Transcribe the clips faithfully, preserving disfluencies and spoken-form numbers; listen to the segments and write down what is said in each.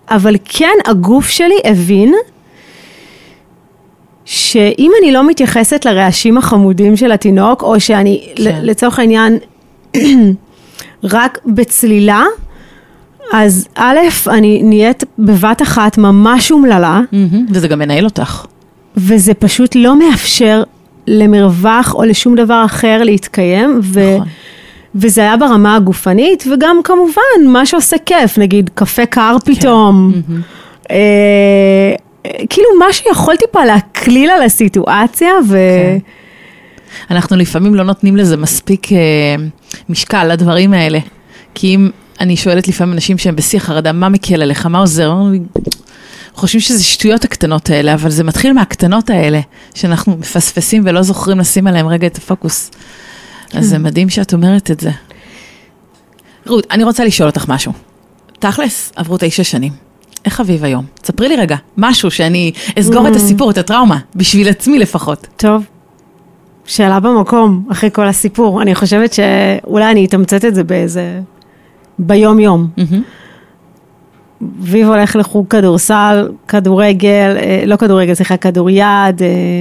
אבל כן הגוף שלי הבין, שאם אני לא מתייחסת לרעשים החמודים של התינוק, או שאני כן. לצורך העניין, רק בצלילה, אז א', אני נהיית בבת אחת ממש אומללה. וזה גם מנהל אותך. וזה פשוט לא מאפשר למרווח או לשום דבר אחר להתקיים. ו... נכון. וזה היה ברמה הגופנית, וגם כמובן, מה שעושה כיף, נגיד קפה קר פתאום. כן. אה, כאילו מה שיכולתי פה להקליל על הסיטואציה, ו... כן. אנחנו לפעמים לא נותנים לזה מספיק אה, משקל לדברים האלה. כי אם אני שואלת לפעמים אנשים שהם בשיא החרדה, מה מקל עליך, מה עוזר? חושבים שזה שטויות הקטנות האלה, אבל זה מתחיל מהקטנות האלה, שאנחנו מפספסים ולא זוכרים לשים עליהם רגע את הפוקוס. אז זה מדהים שאת אומרת את זה. רות, אני רוצה לשאול אותך משהו. תכלס, עברו תשע שנים. איך אביב היום? תספרי לי רגע, משהו שאני אסגור את הסיפור, את הטראומה, בשביל עצמי לפחות. טוב. שאלה במקום, אחרי כל הסיפור. אני חושבת שאולי אני אתמצת את זה באיזה... ביום יום. אביב הולך לחוג כדורסל, כדורגל, לא כדורגל, סליחה, כדוריד,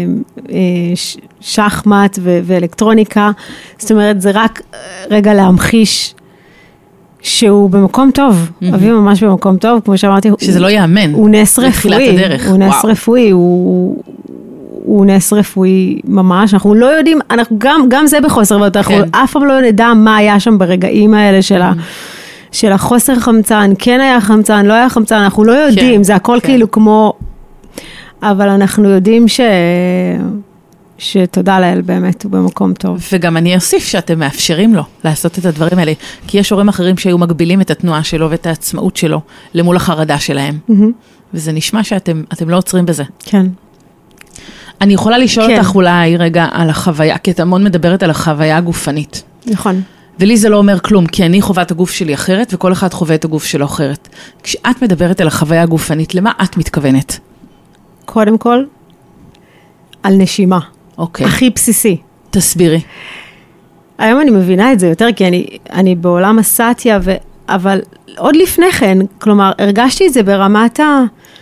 שחמט ואלקטרוניקה. זאת אומרת, זה רק רגע להמחיש שהוא במקום טוב. אביב ממש במקום טוב, כמו שאמרתי. שזה לא יאמן. הוא נס רפואי. הוא נס רפואי, הוא... הוא נס רפואי ממש, אנחנו לא יודעים, אנחנו גם, גם זה בחוסר, ואנחנו אף פעם לא נדע מה היה שם ברגעים האלה של ה... של החוסר חמצן, כן היה חמצן, לא היה חמצן, אנחנו לא יודעים, זה הכל כאילו כמו, אבל אנחנו יודעים ש... שתודה לאל באמת, הוא במקום טוב. וגם אני אוסיף שאתם מאפשרים לו לעשות את הדברים האלה, כי יש הורים אחרים שהיו מגבילים את התנועה שלו ואת העצמאות שלו למול החרדה שלהם, וזה נשמע שאתם אתם לא עוצרים בזה. כן. אני יכולה לשאול אותך אולי רגע על החוויה, כי את המון מדברת על החוויה הגופנית. נכון. ולי זה לא אומר כלום, כי אני חווה את הגוף שלי אחרת, וכל אחד חווה את הגוף שלו אחרת. כשאת מדברת על החוויה הגופנית, למה את מתכוונת? קודם כל, על נשימה. אוקיי. הכי בסיסי. תסבירי. היום אני מבינה את זה יותר, כי אני, אני בעולם הסאטיה, ו... אבל עוד לפני כן, כלומר, הרגשתי את זה ברמת ה...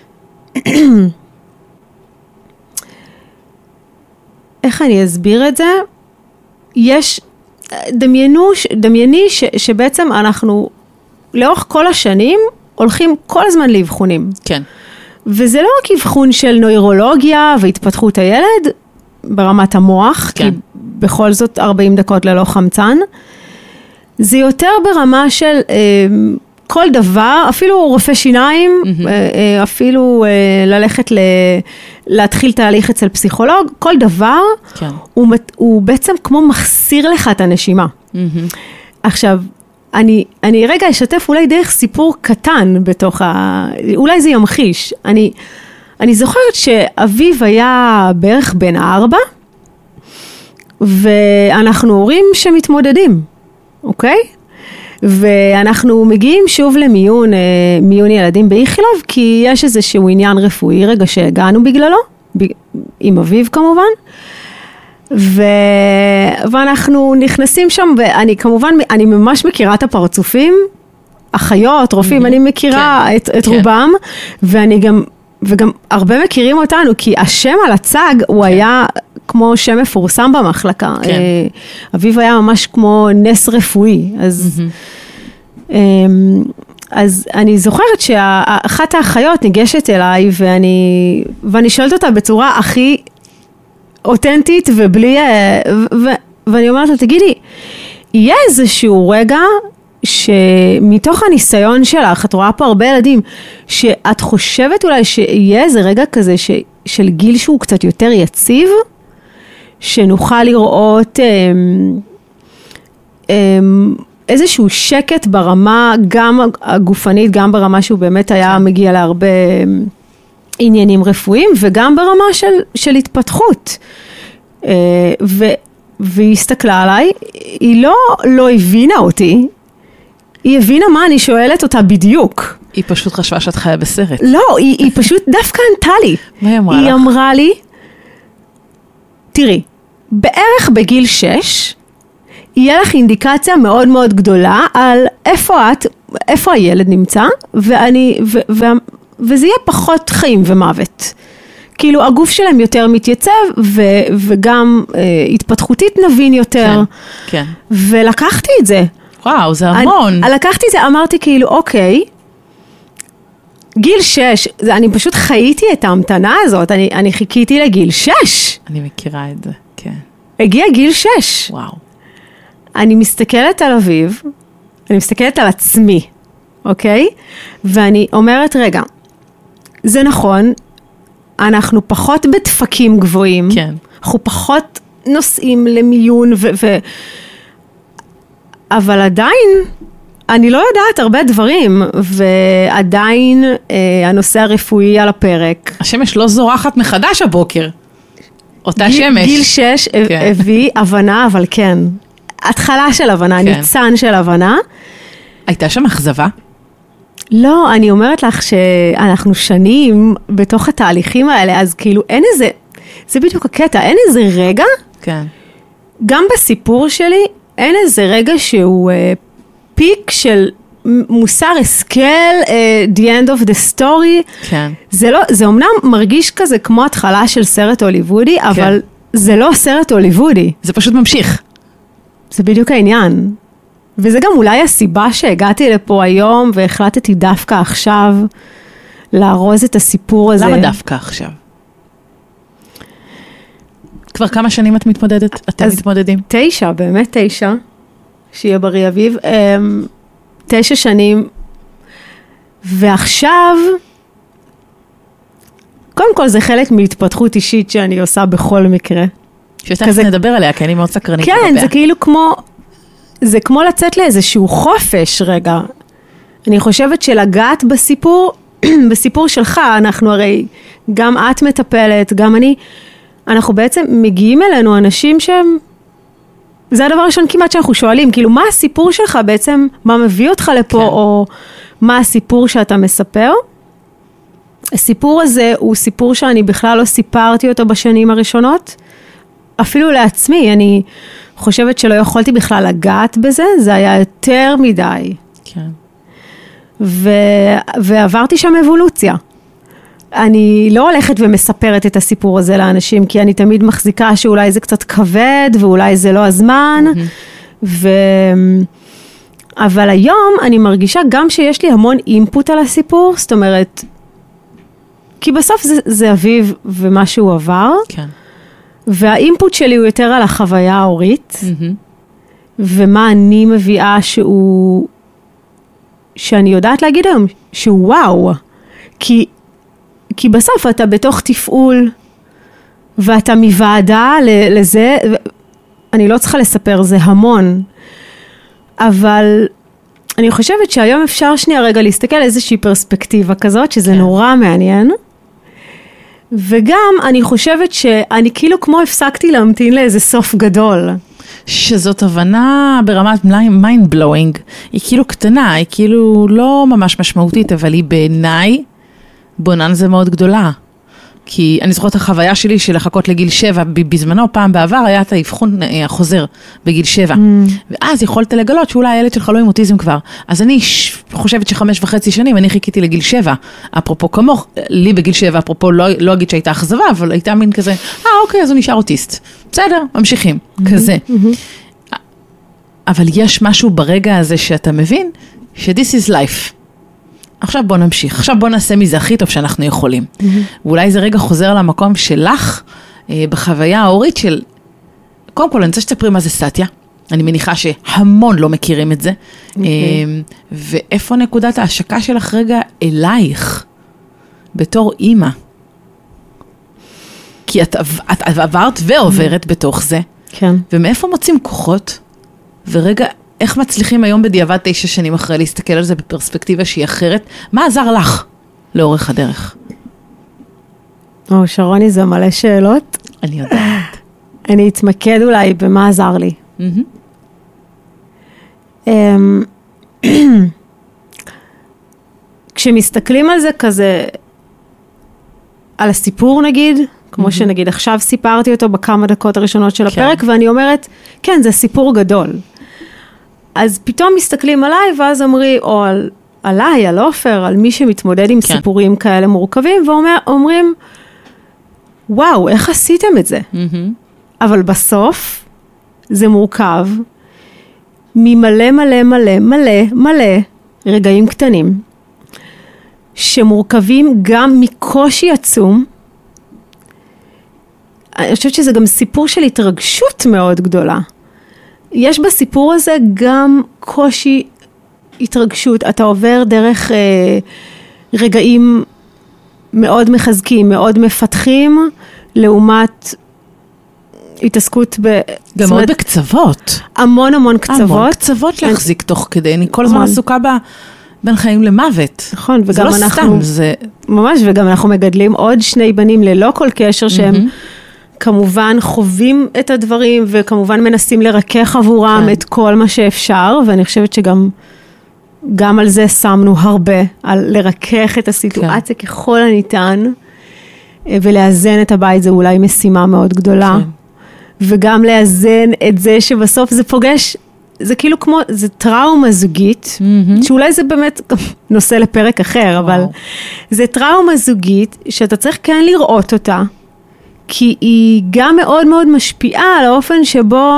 איך אני אסביר את זה? יש... דמיינו, דמייני ש, שבעצם אנחנו לאורך כל השנים הולכים כל הזמן לאבחונים. כן. וזה לא רק אבחון של נוירולוגיה והתפתחות הילד ברמת המוח, כן. כי בכל זאת ארבעים דקות ללא חמצן. זה יותר ברמה של אה, כל דבר, אפילו רופא שיניים, mm-hmm. אה, אפילו אה, ללכת ל... להתחיל תהליך אצל פסיכולוג, כל דבר, כן. הוא, הוא בעצם כמו מחסיר לך את הנשימה. Mm-hmm. עכשיו, אני, אני רגע אשתף אולי דרך סיפור קטן בתוך ה... אולי זה ימחיש. אני, אני זוכרת שאביב היה בערך בן ארבע, ואנחנו הורים שמתמודדים, אוקיי? ואנחנו מגיעים שוב למיון, מיון ילדים באיכילוב, כי יש איזשהו עניין רפואי רגע שהגענו בגללו, עם אביב כמובן, ו... ואנחנו נכנסים שם, ואני כמובן, אני ממש מכירה את הפרצופים, אחיות, רופאים, אני מכירה כן. את, את כן. רובם, ואני גם, וגם הרבה מכירים אותנו, כי השם על הצג הוא כן. היה כמו שם מפורסם במחלקה. כן. אביב היה ממש כמו נס רפואי, אז... אז אני זוכרת שאחת האחיות ניגשת אליי, ואני, ואני שואלת אותה בצורה הכי אותנטית, ובלי, ו, ואני אומרת לה, תגידי, יהיה איזשהו רגע, שמתוך הניסיון שלך, את רואה פה הרבה ילדים, שאת חושבת אולי שיהיה איזה רגע כזה, ש, של גיל שהוא קצת יותר יציב, שנוכל לראות אמ, אמ, איזשהו שקט ברמה, גם הגופנית, גם ברמה שהוא באמת היה מגיע להרבה עניינים רפואיים, וגם ברמה של, של התפתחות. ו, והיא הסתכלה עליי, היא לא, לא הבינה אותי, היא הבינה מה אני שואלת אותה בדיוק. היא פשוט חשבה שאת חיה בסרט. לא, היא, היא פשוט דווקא ענתה לי. מה היא אמרה היא לך? היא אמרה לי, תראי, בערך בגיל שש, יהיה לך אינדיקציה מאוד מאוד גדולה על איפה את איפה הילד נמצא, ואני, ו, ו, וזה יהיה פחות חיים ומוות. כאילו הגוף שלהם יותר מתייצב, ו, וגם אה, התפתחותית נבין יותר. כן, כן. ולקחתי את זה. וואו, זה המון. אני, לקחתי את זה, אמרתי כאילו, אוקיי, גיל שש, זה, אני פשוט חייתי את ההמתנה הזאת, אני, אני חיכיתי לגיל שש. אני מכירה את זה, כן. הגיע גיל שש. וואו. אני מסתכלת על אביב, אני מסתכלת על עצמי, אוקיי? ואני אומרת, רגע, זה נכון, אנחנו פחות בדפקים גבוהים, כן. אנחנו פחות נוסעים למיון, ו- ו- אבל עדיין, אני לא יודעת הרבה דברים, ועדיין אה, הנושא הרפואי על הפרק. השמש לא זורחת מחדש הבוקר. אותה גיל, שמש. גיל שש כן. הביא הבנה, אבל כן. התחלה של הבנה, כן. ניצן של הבנה. הייתה שם אכזבה? לא, אני אומרת לך שאנחנו שנים בתוך התהליכים האלה, אז כאילו אין איזה, זה בדיוק הקטע, אין איזה רגע, כן. גם בסיפור שלי, אין איזה רגע שהוא אה, פיק של מוסר השכל, אה, the end of the story. כן. זה לא, זה אומנם מרגיש כזה כמו התחלה של סרט הוליוודי, כן. אבל זה לא סרט הוליוודי. זה פשוט ממשיך. זה בדיוק העניין. וזה גם אולי הסיבה שהגעתי לפה היום, והחלטתי דווקא עכשיו לארוז את הסיפור הזה. למה דווקא עכשיו? כבר כמה שנים את מתמודדת? אתם מתמודדים? תשע, באמת תשע, שיהיה בריא אביב. תשע שנים, ועכשיו, קודם כל זה חלק מהתפתחות אישית שאני עושה בכל מקרה. שתכף נדבר עליה, כי אני מאוד סקרנית. כן, זה כאילו כמו, זה כמו לצאת לאיזשהו חופש רגע. אני חושבת שלגעת בסיפור, בסיפור שלך, אנחנו הרי, גם את מטפלת, גם אני, אנחנו בעצם מגיעים אלינו אנשים שהם, זה הדבר הראשון כמעט שאנחנו שואלים, כאילו מה הסיפור שלך בעצם, מה מביא אותך לפה, כן. או מה הסיפור שאתה מספר. הסיפור הזה הוא סיפור שאני בכלל לא סיפרתי אותו בשנים הראשונות, אפילו לעצמי, אני חושבת שלא יכולתי בכלל לגעת בזה, זה היה יותר מדי. כן. ו... ועברתי שם אבולוציה. אני לא הולכת ומספרת את הסיפור הזה לאנשים, כי אני תמיד מחזיקה שאולי זה קצת כבד, ואולי זה לא הזמן, mm-hmm. ו... אבל היום אני מרגישה גם שיש לי המון אימפוט על הסיפור, זאת אומרת, כי בסוף זה, זה אביב ומה שהוא עבר, כן. והאימפוט שלי הוא יותר על החוויה ההורית, mm-hmm. ומה אני מביאה שהוא, שאני יודעת להגיד היום, שהוא וואו, כי, כי בסוף אתה בתוך תפעול, ואתה מוועדה לזה, אני לא צריכה לספר, זה המון, אבל אני חושבת שהיום אפשר שנייה רגע להסתכל על איזושהי פרספקטיבה כזאת, שזה כן. נורא מעניין, וגם אני חושבת שאני כאילו כמו הפסקתי להמתין לאיזה סוף גדול. שזאת הבנה ברמת mind blowing, היא כאילו קטנה, היא כאילו לא ממש משמעותית, אבל היא בעיניי בוננזה מאוד גדולה. כי אני זוכרת החוויה שלי של לחכות לגיל שבע, בזמנו פעם בעבר היה את האבחון החוזר בגיל שבע, mm. ואז יכולת לגלות שאולי הילד שלך לא עם אוטיזם כבר, אז אני ש... חושבת שחמש וחצי שנים אני חיכיתי לגיל שבע, אפרופו כמוך, לי בגיל שבע, אפרופו לא, לא אגיד שהייתה אכזבה, אבל הייתה מין כזה, אה אוקיי, אז הוא נשאר אוטיסט, בסדר, ממשיכים, mm-hmm. כזה. Mm-hmm. אבל יש משהו ברגע הזה שאתה מבין, ש-this is life. עכשיו בוא נמשיך, עכשיו בוא נעשה מזה הכי טוב שאנחנו יכולים. Mm-hmm. ואולי זה רגע חוזר למקום שלך, אה, בחוויה ההורית של, קודם כל אני רוצה שתספרי מה זה סטיה, אני מניחה שהמון לא מכירים את זה, okay. אה, ואיפה נקודת ההשקה שלך רגע אלייך, בתור אימא? כי את, את, את עברת ועוברת mm-hmm. בתוך זה, כן. ומאיפה מוצאים כוחות, ורגע, איך מצליחים היום בדיעבד תשע שנים אחרי להסתכל על זה בפרספקטיבה שהיא אחרת? מה עזר לך לאורך הדרך? או, שרוני, זה מלא שאלות. אני יודעת. אני אתמקד אולי במה עזר לי. כשמסתכלים על זה כזה, על הסיפור נגיד, כמו שנגיד עכשיו סיפרתי אותו בכמה דקות הראשונות של הפרק, ואני אומרת, כן, זה סיפור גדול. אז פתאום מסתכלים עליי, ואז אומרים, או על, עליי, על אופר, על מי שמתמודד עם כן. סיפורים כאלה מורכבים, ואומרים, וואו, איך עשיתם את זה? Mm-hmm. אבל בסוף, זה מורכב, ממלא מלא מלא מלא מלא רגעים קטנים, שמורכבים גם מקושי עצום. אני חושבת שזה גם סיפור של התרגשות מאוד גדולה. יש בסיפור הזה גם קושי, התרגשות. אתה עובר דרך אה, רגעים מאוד מחזקים, מאוד מפתחים, לעומת התעסקות ב... גם מאוד בקצוות. המון המון קצוות. המון קצוות להחזיק תוך כדי. אני כל הזמן עסוקה בה בין חיים למוות. נכון, וגם אנחנו... זה לא סתם, זה... ממש, וגם אנחנו מגדלים עוד שני בנים ללא כל קשר שהם... כמובן חווים את הדברים, וכמובן מנסים לרכך עבורם כן. את כל מה שאפשר, ואני חושבת שגם גם על זה שמנו הרבה, על לרכך את הסיטואציה כן. ככל הניתן, ולאזן את הבית, זה אולי משימה מאוד גדולה, כן. וגם לאזן את זה שבסוף זה פוגש, זה כאילו כמו, זה טראומה זוגית, mm-hmm. שאולי זה באמת נושא לפרק אחר, וואו. אבל זה טראומה זוגית, שאתה צריך כן לראות אותה, כי היא גם מאוד מאוד משפיעה על האופן שבו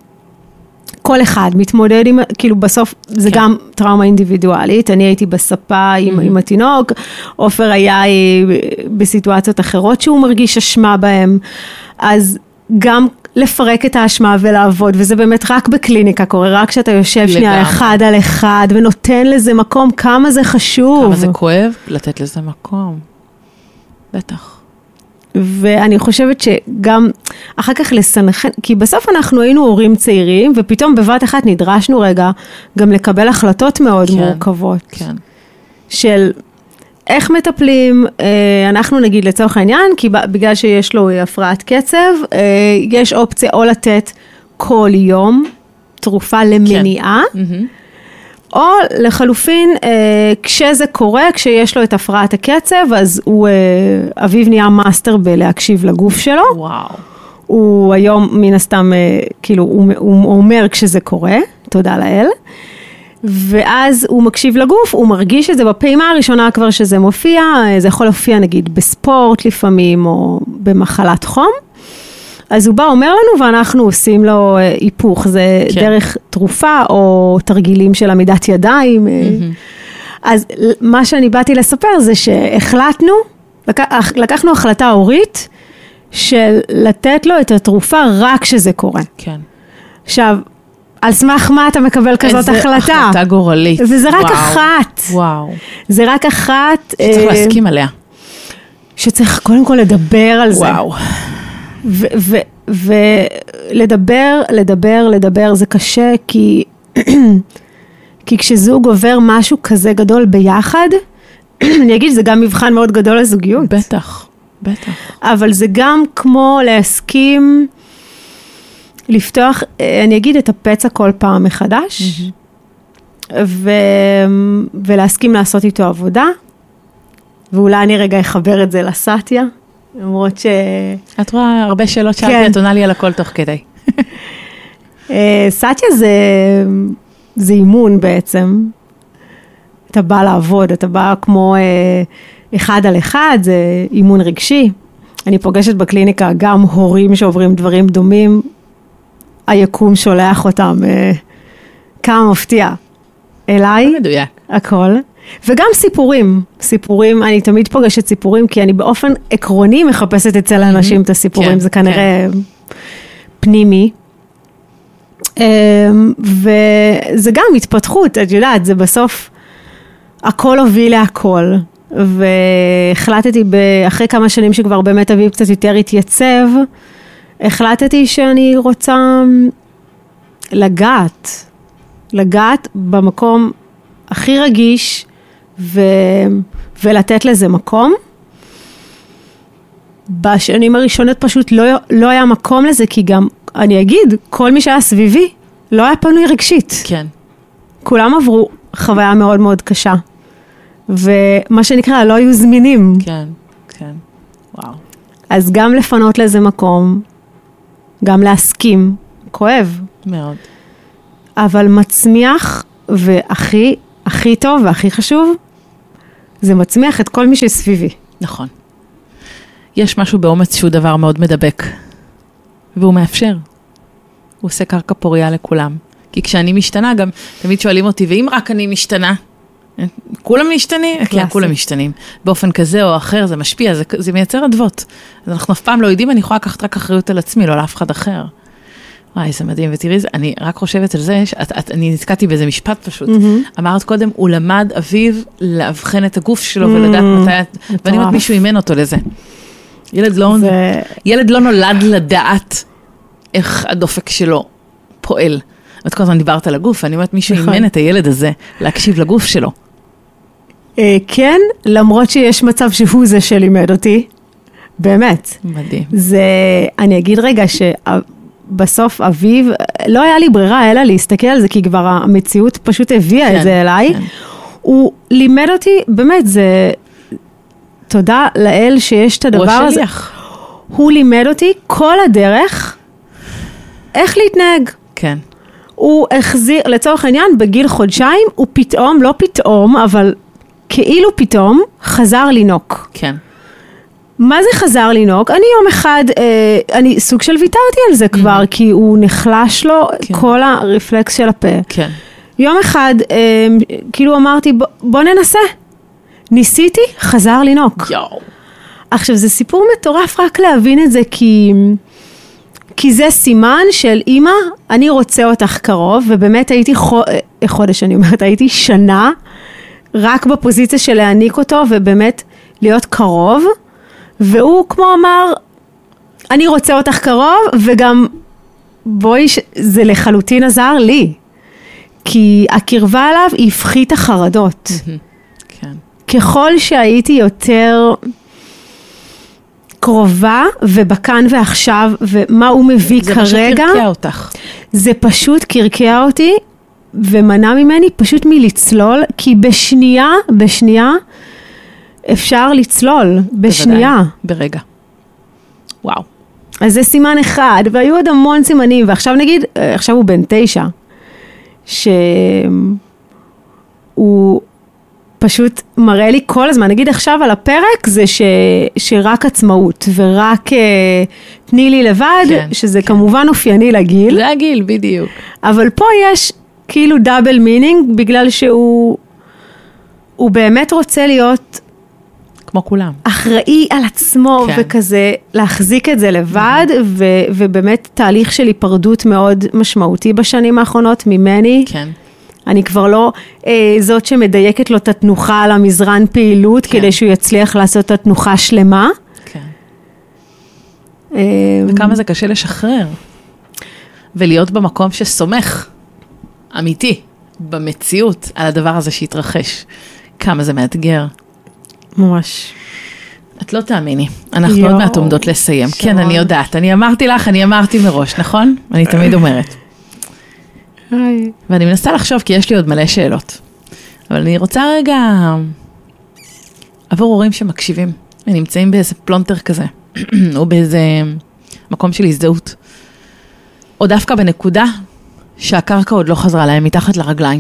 כל אחד מתמודד עם, כאילו בסוף זה כן. גם טראומה אינדיבידואלית, אני הייתי בספה עם, mm-hmm. עם התינוק, אופר היה בסיטואציות אחרות שהוא מרגיש אשמה בהם, אז גם לפרק את האשמה ולעבוד, וזה באמת רק בקליניקה קורה, רק כשאתה יושב לגמרי. שנייה אחד על אחד, ונותן לזה מקום, כמה זה חשוב. כמה זה כואב, לתת לזה מקום. בטח. ואני חושבת שגם אחר כך לסנחן, כי בסוף אנחנו היינו הורים צעירים, ופתאום בבת אחת נדרשנו רגע גם לקבל החלטות מאוד כן, מורכבות. כן. של איך מטפלים, אנחנו נגיד לצורך העניין, כי בגלל שיש לו הפרעת קצב, יש אופציה או לתת כל יום תרופה למניעה, כן. או לחלופין, כשזה קורה, כשיש לו את הפרעת הקצב, אז הוא, אביב נהיה מאסטר בלהקשיב לגוף שלו. וואו. הוא היום מן הסתם, כאילו, הוא, הוא אומר כשזה קורה, תודה לאל. ואז הוא מקשיב לגוף, הוא מרגיש את זה בפעימה הראשונה כבר שזה מופיע, זה יכול להופיע נגיד בספורט לפעמים, או במחלת חום. אז הוא בא אומר לנו, ואנחנו עושים לו היפוך, זה כן. דרך תרופה, או תרגילים של עמידת ידיים. Mm-hmm. אז מה שאני באתי לספר, זה שהחלטנו, לקח, לקחנו החלטה הורית, של לתת לו את התרופה רק כשזה קורה. כן. עכשיו, על סמך מה אתה מקבל כזאת החלטה? איזה החלטה גורלית. וזה רק וואו. אחת. וואו. זה רק אחת. שצריך אה, להסכים עליה. שצריך קודם כל לדבר על זה. וואו. ולדבר, לדבר, לדבר, זה קשה, כי, כי כשזוג עובר משהו כזה גדול ביחד, אני אגיד, זה גם מבחן מאוד גדול לזוגיות. בטח, בטח. אבל זה גם כמו להסכים, לפתוח, אני אגיד, את הפצע כל פעם מחדש, ו, ולהסכים לעשות איתו עבודה, ואולי אני רגע אחבר את זה לסטיה, למרות ש... את רואה הרבה שאלות שאלתי, את עונה לי על הכל תוך כדי. סטיה זה, זה אימון בעצם. אתה בא לעבוד, אתה בא כמו אחד על אחד, זה אימון רגשי. אני פוגשת בקליניקה גם הורים שעוברים דברים דומים, היקום שולח אותם, כמה מפתיע. אליי, מדויק. הכל. וגם סיפורים, סיפורים, אני תמיד פוגשת סיפורים, כי אני באופן עקרוני מחפשת אצל האנשים את הסיפורים, כן, זה כנראה כן. פנימי. וזה גם התפתחות, את יודעת, זה בסוף, הכל הוביל להכל. והחלטתי, אחרי כמה שנים שכבר באמת אביב קצת יותר התייצב, החלטתי שאני רוצה לגעת, לגעת במקום הכי רגיש, ו... ולתת לזה מקום. בשנים הראשונות פשוט לא, לא היה מקום לזה, כי גם, אני אגיד, כל מי שהיה סביבי, לא היה פנוי רגשית. כן. כולם עברו חוויה מאוד מאוד קשה. ומה שנקרא, לא היו זמינים. כן, כן. וואו. אז גם לפנות לזה מקום, גם להסכים, כואב. מאוד. אבל מצמיח, והכי, הכי טוב והכי חשוב, זה מצמיח את כל מי שסביבי. נכון. יש משהו באומץ שהוא דבר מאוד מדבק, והוא מאפשר. הוא עושה קרקע פוריה לכולם. כי כשאני משתנה, גם תמיד שואלים אותי, ואם רק אני משתנה, כולם משתנים? כן, כולם משתנים. באופן כזה או אחר, זה משפיע, זה, זה מייצר אדוות. אז אנחנו אף פעם לא יודעים, אני יכולה לקחת רק אחריות על עצמי, לא לאף אחד אחר. וואי, זה מדהים, ותראי, אני רק חושבת על זה, שאת, את, אני נזכרתי באיזה משפט פשוט. Mm-hmm. אמרת קודם, הוא למד אביו להבחן את הגוף שלו, mm-hmm. ולדעת מתי, ואני אומרת, מישהו אימן אותו לזה. ילד לא, זה... ילד לא נולד לדעת איך הדופק שלו פועל. ואת כל הזמן דיברת על הגוף, אני אומרת, מישהו אימן את הילד הזה להקשיב לגוף שלו. כן, למרות שיש מצב שהוא זה שלימד אותי, באמת. מדהים. זה, אני אגיד רגע שבסוף אביב, לא היה לי ברירה אלא להסתכל על זה, כי כבר המציאות פשוט הביאה כן, את זה אליי. כן. הוא לימד אותי, באמת, זה... תודה לאל שיש את הדבר הזה. הוא לימד אותי כל הדרך איך להתנהג. כן. הוא החזיר, לצורך העניין, בגיל חודשיים, הוא פתאום, לא פתאום, אבל כאילו פתאום, חזר לינוק. כן. מה זה חזר לינוק? אני יום אחד, אה, אני סוג של ויתרתי על זה כבר, mm-hmm. כי הוא נחלש לו כן. כל הרפלקס של הפה. כן. יום אחד, אה, כאילו אמרתי, בוא, בוא ננסה. ניסיתי, חזר לינוק. יואו. עכשיו, זה סיפור מטורף רק להבין את זה, כי, כי זה סימן של אמא, אני רוצה אותך קרוב, ובאמת הייתי חודש, אני אומרת, הייתי שנה, רק בפוזיציה של להעניק אותו, ובאמת להיות קרוב, והוא כמו אמר, אני רוצה אותך קרוב, וגם בואי, זה לחלוטין עזר לי, כי הקרבה עליו היא הפחיתה חרדות. כן. ככל שהייתי יותר קרובה ובכאן ועכשיו, ומה הוא מביא זה כרגע, זה פשוט קרקע אותך. זה פשוט קרקע אותי, ומנע ממני פשוט מלצלול, כי בשנייה, בשנייה, אפשר לצלול, בשנייה. ברגע. וואו. אז זה סימן אחד, והיו עוד המון סימנים, ועכשיו נגיד, עכשיו הוא בן תשע, שהוא פשוט מראה לי כל הזמן, נגיד עכשיו על הפרק, זה ש, שרק עצמאות, ורק תני לי לבד, כן, שזה כן. כמובן אופייני לגיל. זה הגיל, בדיוק. אבל פה יש כאילו דאבל מינינג, בגלל שהוא הוא באמת רוצה להיות כמו כולם. אחראי על עצמו, כן. וכזה להחזיק את זה לבד, ו, ובאמת תהליך של היפרדות מאוד משמעותי בשנים האחרונות ממני. כן. אני כבר לא אה, זאת שמדייקת לו את התנוחה על המזרן פעילות, כן. כדי שהוא יצליח לעשות את התנוחה שלמה. כן. אה, וכמה זה קשה לשחרר. ולהיות במקום שסומך, אמיתי, במציאות, על הדבר הזה שהתרחש. כמה זה מאתגר. ממש. את לא תאמיני, אנחנו עוד מעט עומדות לסיים. כן, אני יודעת, אני אמרתי לך, אני אמרתי מראש, נכון? אני תמיד אומרת. ואני מנסה לחשוב, כי יש לי עוד מלא שאלות. אבל אני רוצה רגע, עבור הורים שמקשיבים, ונמצאים באיזה פלונטר כזה, או באיזה מקום של הזדהות, או דווקא בנקודה שהקרקע עוד לא חזרה להם מתחת לרגליים.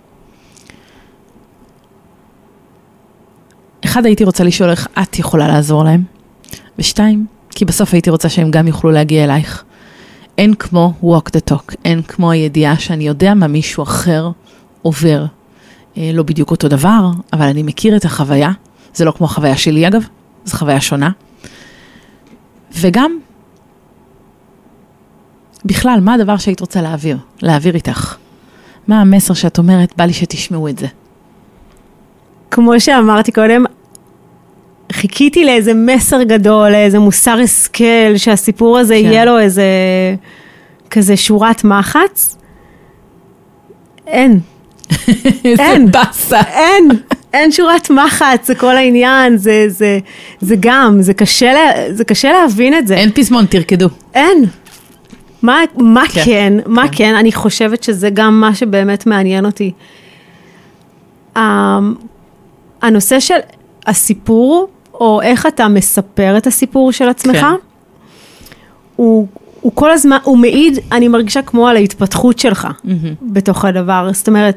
אחד, הייתי רוצה לשאול איך את יכולה לעזור להם, ושתיים, כי בסוף הייתי רוצה שהם גם יוכלו להגיע אלייך. אין כמו walk the talk, אין כמו הידיעה שאני יודע מה מישהו אחר עובר. אה, לא בדיוק אותו דבר, אבל אני מכיר את החוויה. זה לא כמו החוויה שלי אגב, זו חוויה שונה. וגם, בכלל, מה הדבר שהיית רוצה להעביר? להעביר איתך. מה המסר שאת אומרת, בא לי שתשמעו את זה? כמו שאמרתי קודם, חיכיתי לאיזה מסר גדול, לאיזה מוסר השכל, שהסיפור הזה כן. יהיה לו איזה כזה שורת מחץ. אין. אין. בסה. אין. אין שורת מחץ, זה כל העניין, זה, זה, זה גם, זה קשה, לה, זה קשה להבין את זה. אין פזמון, תרקדו. אין. מה, מה כן, כן, כן, מה כן. כן, אני חושבת שזה גם מה שבאמת מעניין אותי. הנושא של הסיפור, או איך אתה מספר את הסיפור של עצמך, כן. הוא, הוא כל הזמן, הוא מעיד, אני מרגישה כמו על ההתפתחות שלך mm-hmm. בתוך הדבר. זאת אומרת,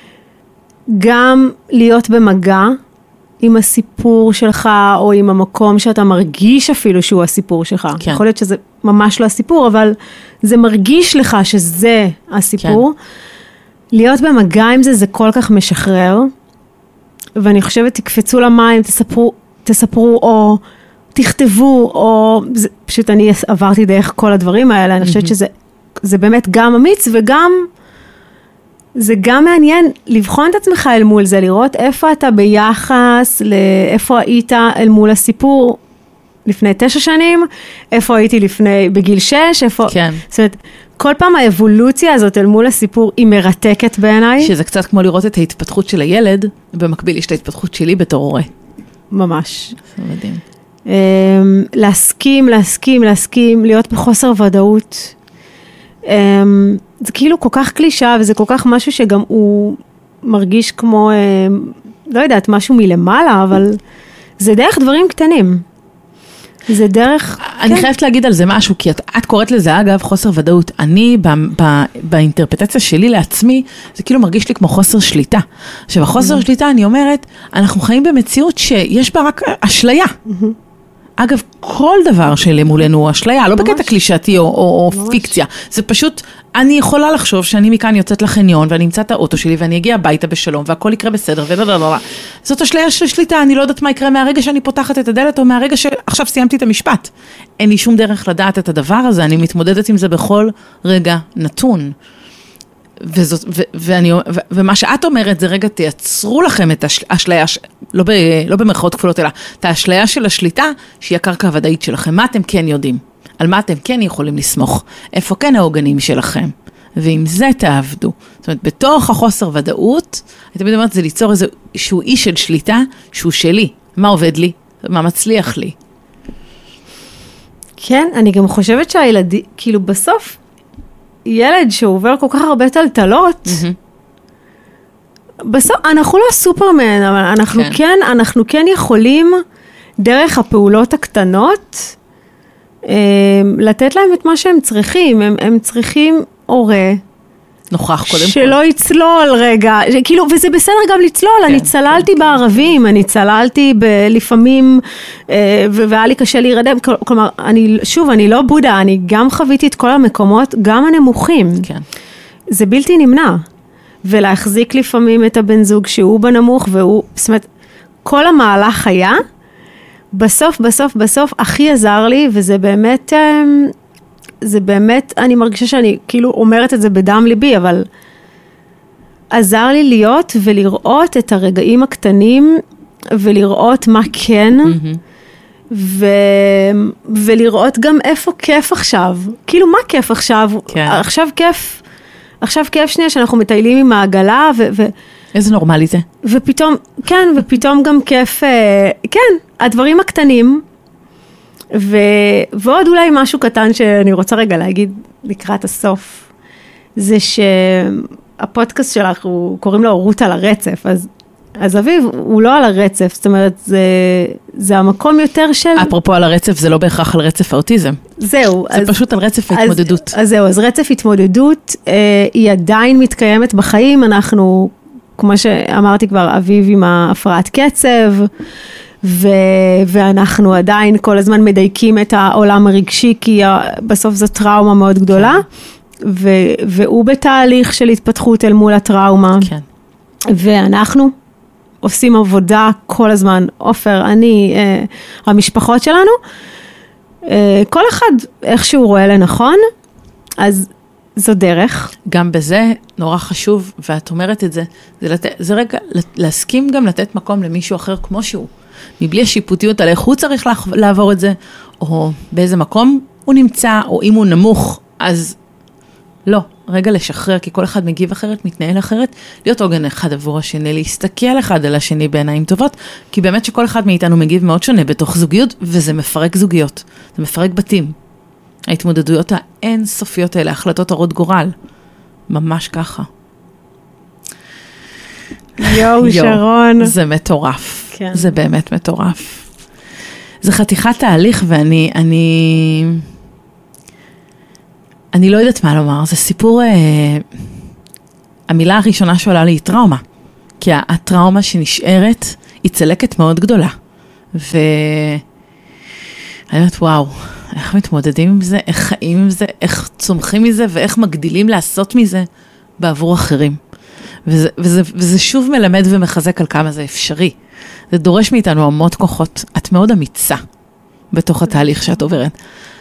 גם להיות במגע עם הסיפור שלך, או עם המקום שאתה מרגיש אפילו שהוא הסיפור שלך. כן. יכול להיות שזה ממש לא הסיפור, אבל זה מרגיש לך שזה הסיפור. כן. להיות במגע עם זה, זה כל כך משחרר. ואני חושבת, תקפצו למים, תספרו, תספרו, או תכתבו, או, זה, פשוט אני עברתי דרך כל הדברים האלה, אני חושבת שזה, זה באמת גם אמיץ, וגם, זה גם מעניין לבחון את עצמך אל מול זה, לראות איפה אתה ביחס, לאיפה היית אל מול הסיפור לפני תשע שנים, איפה הייתי לפני, בגיל שש, איפה, כן. זאת אומרת, כל פעם האבולוציה הזאת אל מול הסיפור היא מרתקת בעיניי. שזה קצת כמו לראות את ההתפתחות של הילד, במקביל יש את ההתפתחות שלי בתור הורה. ממש. זה מדהים. להסכים, להסכים, להסכים, להיות בחוסר ודאות. זה כאילו כל כך קלישה, וזה כל כך משהו שגם הוא מרגיש כמו, לא יודעת, משהו מלמעלה, אבל זה דרך דברים קטנים. זה דרך... אני כן. חייבת להגיד על זה משהו, כי את, את קוראת לזה, אגב, חוסר ודאות. אני, ב, ב, באינטרפטציה שלי לעצמי, זה כאילו מרגיש לי כמו חוסר שליטה. עכשיו, החוסר mm-hmm. שליטה, אני אומרת, אנחנו חיים במציאות שיש בה רק אשליה. Mm-hmm. אגב, כל דבר שלמולנו הוא אשליה, לא בקטע קלישתי או, או, או פיקציה. זה פשוט, אני יכולה לחשוב שאני מכאן יוצאת לחניון, ואני אמצא את האוטו שלי, ואני אגיע הביתה בשלום, והכל יקרה בסדר, ולא. זאת אשליה של שליטה, אני לא יודעת מה יקרה מהרגע שאני פותחת את הדלת, או מהרגע שעכשיו סיימתי את המשפט. אין לי שום דרך לדעת את הדבר הזה, אני מתמודדת עם זה בכל רגע נתון. וזאת, ו, ואני, ו, ומה שאת אומרת זה רגע, תייצרו לכם את האשליה, לא, ב, לא במרכאות כפולות, אלא את האשליה של השליטה, שהיא הקרקע הוודאית שלכם. מה אתם כן יודעים? על מה אתם כן יכולים לסמוך? איפה כן העוגנים שלכם? ועם זה תעבדו. זאת אומרת, בתוך החוסר ודאות, אני תמיד אומרת, זה ליצור איזשהו איש של שליטה, שהוא שלי. מה עובד לי? מה מצליח לי? כן, אני גם חושבת שהילדים, כאילו בסוף, ילד שעובר כל כך הרבה טלטלות, בסוף, אנחנו לא סופרמן, אבל אנחנו כן. כן, אנחנו כן יכולים, דרך הפעולות הקטנות, לתת להם את מה שהם צריכים. הם, הם צריכים הורה. נוכח קודם כל. שלא יצלול רגע, כאילו, וזה בסדר גם לצלול, כן, אני צללתי כן, בערבים, אני צללתי לפעמים, והיה לי קשה להירדם, כלומר, אני, שוב, אני לא בודה, אני גם חוויתי את כל המקומות, גם הנמוכים. כן. זה בלתי נמנע. ולהחזיק לפעמים את הבן זוג שהוא בנמוך, והוא, זאת אומרת, כל המהלך היה, בסוף, בסוף, בסוף, הכי עזר לי, וזה באמת, זה באמת, אני מרגישה שאני כאילו אומרת את זה בדם ליבי, אבל עזר לי להיות ולראות את הרגעים הקטנים, ולראות מה כן, mm-hmm. ו... ולראות גם איפה כיף עכשיו. כאילו, מה כיף עכשיו? כן. עכשיו כיף, עכשיו כיף שנייה שאנחנו מטיילים עם העגלה, ו... ו... איזה נורמלי זה. ופתאום, כן, ופתאום גם כיף, כן, הדברים הקטנים, ו... ועוד אולי משהו קטן שאני רוצה רגע להגיד לקראת הסוף, זה שהפודקאסט שלך, הוא קוראים לו הורות על הרצף, אז, אז אביב, הוא לא על הרצף, זאת אומרת, זה, זה המקום יותר של... אפרופו על הרצף, זה לא בהכרח על רצף האוטיזם. זהו. זה אז, פשוט על רצף ההתמודדות. אז, אז זהו, אז רצף התמודדות, אה, היא עדיין מתקיימת בחיים, אנחנו, כמו שאמרתי כבר, אביב עם ההפרעת קצב, ו- ואנחנו עדיין כל הזמן מדייקים את העולם הרגשי, כי בסוף זו טראומה מאוד גדולה, ו- והוא בתהליך של התפתחות אל מול הטראומה, כן. ואנחנו עושים עבודה כל הזמן, עופר, אני, אה, המשפחות שלנו, אה, כל אחד איך שהוא רואה לנכון, אז זו דרך. גם בזה נורא חשוב, ואת אומרת את זה, זה, לת... זה רגע להסכים גם לתת מקום למישהו אחר כמו שהוא. מבלי השיפוטיות על איך הוא צריך לעבור את זה, או באיזה מקום הוא נמצא, או אם הוא נמוך, אז לא, רגע לשחרר, כי כל אחד מגיב אחרת, מתנהל אחרת, להיות עוגן אחד עבור השני, להסתכל אחד על השני בעיניים טובות, כי באמת שכל אחד מאיתנו מגיב מאוד שונה בתוך זוגיות, וזה מפרק זוגיות, זה מפרק בתים. ההתמודדויות האין סופיות האלה, החלטות הרות גורל, ממש ככה. יואו, שרון. זה מטורף. כן. זה באמת מטורף. זה חתיכת תהליך, ואני, אני, אני לא יודעת מה לומר, זה סיפור, אה, המילה הראשונה שעולה לי היא טראומה, כי הטראומה שנשארת היא צלקת מאוד גדולה, ואני אומרת, וואו, איך מתמודדים עם זה, איך חיים עם זה, איך צומחים מזה, ואיך מגדילים לעשות מזה בעבור אחרים. וזה, וזה, וזה שוב מלמד ומחזק על כמה זה אפשרי. זה דורש מאיתנו עמות כוחות. את מאוד אמיצה בתוך התהליך שאת עוברת.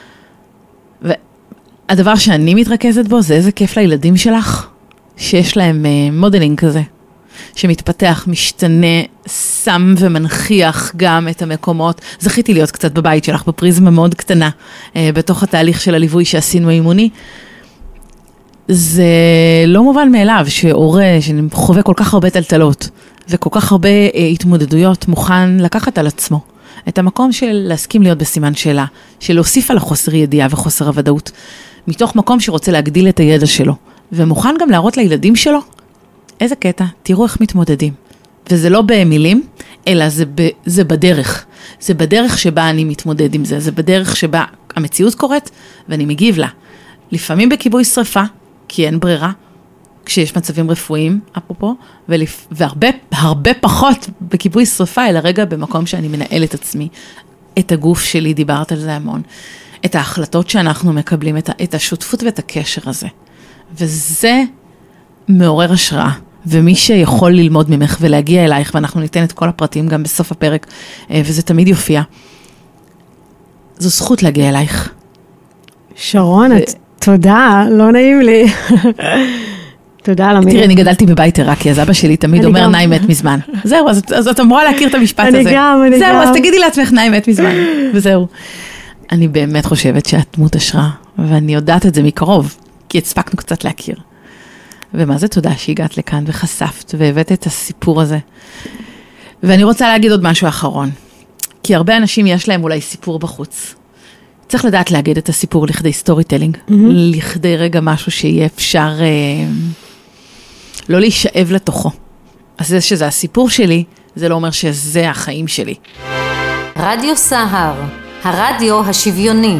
והדבר שאני מתרכזת בו זה איזה כיף לילדים שלך, שיש להם uh, מודלינג כזה, שמתפתח, משתנה, שם ומנחיח גם את המקומות. זכיתי להיות קצת בבית שלך, בפריזמה מאוד קטנה, uh, בתוך התהליך של הליווי שעשינו אימוני. זה לא מובן מאליו שהורה שחווה כל כך הרבה טלטלות וכל כך הרבה התמודדויות מוכן לקחת על עצמו את המקום של להסכים להיות בסימן שאלה, של להוסיף על החוסר ידיעה וחוסר הוודאות, מתוך מקום שרוצה להגדיל את הידע שלו, ומוכן גם להראות לילדים שלו איזה קטע, תראו איך מתמודדים. וזה לא במילים, אלא זה, ב, זה בדרך. זה בדרך שבה אני מתמודד עם זה, זה בדרך שבה המציאות קורית ואני מגיב לה. לפעמים בכיבוי שריפה, כי אין ברירה, כשיש מצבים רפואיים, אפרופו, ולפ... והרבה הרבה פחות בכיבוי שריפה, אלא רגע במקום שאני מנהל את עצמי, את הגוף שלי, דיברת על זה המון, את ההחלטות שאנחנו מקבלים, את, ה... את השותפות ואת הקשר הזה. וזה מעורר השראה, ומי שיכול ללמוד ממך ולהגיע אלייך, ואנחנו ניתן את כל הפרטים גם בסוף הפרק, וזה תמיד יופיע, זו זכות להגיע אלייך. שרון, ו... את... תודה, לא נעים לי. תודה על המילה. תראי, אני גדלתי בבית עיראקי, אז אבא שלי תמיד אומר, נאי מת מזמן. זהו, אז את אמורה להכיר את המשפט הזה. אני גם, אני גם. זהו, אז תגידי לעצמך, נאי מת מזמן. וזהו. אני באמת חושבת שאת דמות השראה, ואני יודעת את זה מקרוב, כי הספקנו קצת להכיר. ומה זה תודה שהגעת לכאן וחשפת, והבאת את הסיפור הזה. ואני רוצה להגיד עוד משהו אחרון, כי הרבה אנשים יש להם אולי סיפור בחוץ. צריך לדעת להגיד את הסיפור לכדי סטורי טלינג, mm-hmm. לכדי רגע משהו שיהיה אפשר אה, לא להישאב לתוכו. אז זה שזה הסיפור שלי, זה לא אומר שזה החיים שלי. רדיו סהר, הרדיו השוויוני.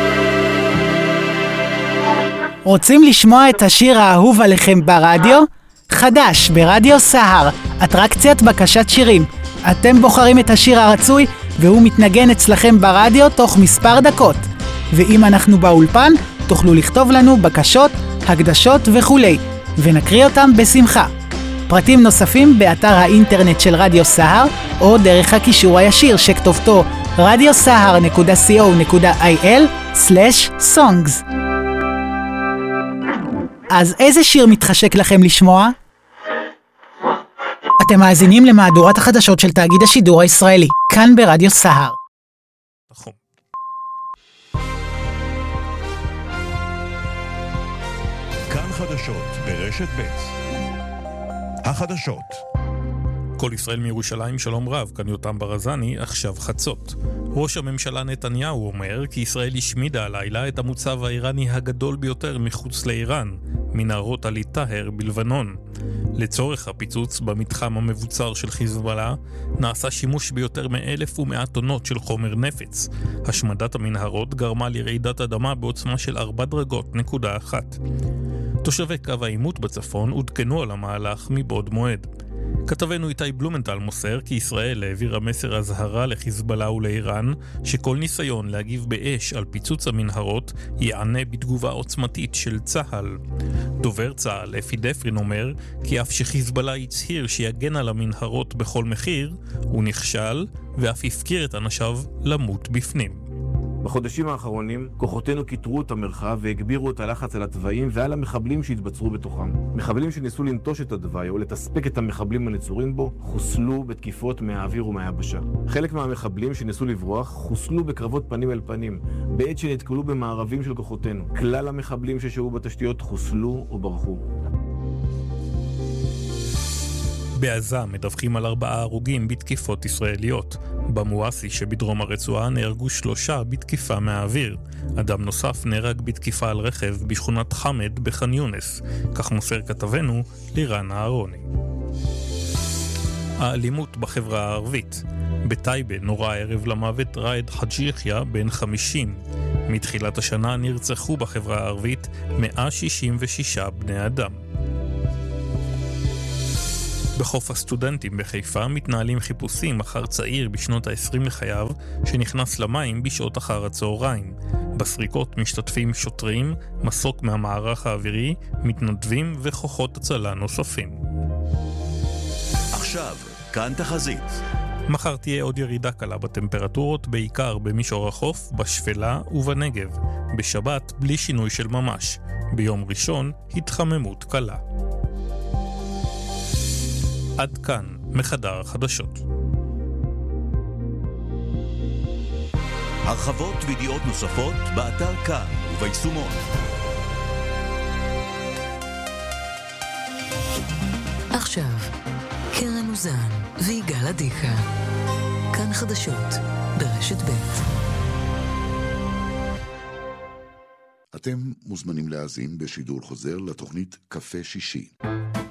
רוצים לשמוע את השיר האהוב עליכם ברדיו? חדש ברדיו סהר, אטרקציית בקשת שירים. אתם בוחרים את השיר הרצוי, והוא מתנגן אצלכם ברדיו תוך מספר דקות. ואם אנחנו באולפן, תוכלו לכתוב לנו בקשות, הקדשות וכו', ונקריא אותם בשמחה. פרטים נוספים באתר האינטרנט של רדיו סהר, או דרך הקישור הישיר שכתובתו רדיו סהר נקודה סי או נקודה איי אל סלש סונגס. אז איזה שיר מתחשק לכם לשמוע? אתם מאזינים למהדורת החדשות של תאגיד השידור הישראלי, כאן ברדיו סהר. נכון. כאן חדשות ברשת ב'. החדשות. כל ישראל מירושלים, שלום רב, כאן יותם ברזני, עכשיו חצות. ראש הממשלה נתניהו אומר כי ישראל השמידה הלילה את המוצב האיראני הגדול ביותר מחוץ לאיראן, מנהרות עלי טהר בלבנון. לצורך הפיצוץ במתחם המבוצר של חיזבאללה, נעשה שימוש ביותר מאלף ומאה טונות של חומר נפץ. השמדת המנהרות גרמה לרעידת אדמה בעוצמה של ארבע דרגות נקודה אחת. תושבי קו העימות בצפון עודכנו על המהלך מבעוד מועד. כתבנו איתי בלומנטל מוסר כי ישראל העבירה מסר הזהרה לחיזבאללה ולאיראן שכל ניסיון להגיב באש על פיצוץ המנהרות יענה בתגובה עוצמתית של צה"ל. דובר צה"ל אפי דפרין אומר כי אף שחיזבאללה הצהיר שיגן על המנהרות בכל מחיר, הוא נכשל ואף הפקיר את אנשיו למות בפנים. בחודשים האחרונים, כוחותינו קיטרו את המרחב והגבירו את הלחץ על התוואים ועל המחבלים שהתבצרו בתוכם. מחבלים שניסו לנטוש את התוואי או לתספק את המחבלים הנצורים בו, חוסלו בתקיפות מהאוויר ומהיבשה. חלק מהמחבלים שניסו לברוח, חוסלו בקרבות פנים אל פנים, בעת שנתקלו במערבים של כוחותינו. כלל המחבלים ששהו בתשתיות חוסלו או ברחו. בעזה מדווחים על ארבעה הרוגים בתקיפות ישראליות. במואסי שבדרום הרצועה נהרגו שלושה בתקיפה מהאוויר. אדם נוסף נהרג בתקיפה על רכב בשכונת חמד בח'אן יונס. כך מוסר כתבנו לירן אהרוני. האלימות בחברה הערבית. בטייבה נורה הערב למוות ראיד חאג' יחיא בן חמישים. מתחילת השנה נרצחו בחברה הערבית מאה שישים ושישה בני אדם. בחוף הסטודנטים בחיפה מתנהלים חיפושים אחר צעיר בשנות ה-עשרים לחייו שנכנס למים בשעות אחר הצהריים. בסריקות משתתפים שוטרים, מסוק מהמערך האווירי, מתנדבים וכוחות הצלה נוספים. עכשיו, כאן תחזית. מחר תהיה עוד ירידה קלה בטמפרטורות, בעיקר במישור החוף, בשפלה ובנגב. בשבת בלי שינוי של ממש. ביום ראשון התחממות קלה. עד כאן מחדר החדשות. הרחבות וידיעות נוספות באתר כאן וביישומון. עכשיו, קרן אוזן ויגאל עדיקה. כאן חדשות ברשת ב'. אתם מוזמנים להאזין בשידור חוזר לתוכנית קפה שישי.